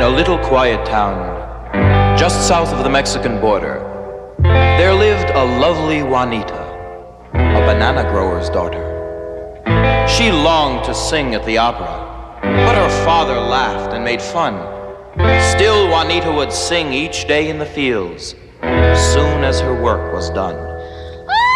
a little quiet town just south of the Mexican border, there lived a lovely Juanita, a banana grower's daughter. She longed to sing at the opera, but her father laughed and made fun. Still, Juanita would sing each day in the fields, soon as her work was done.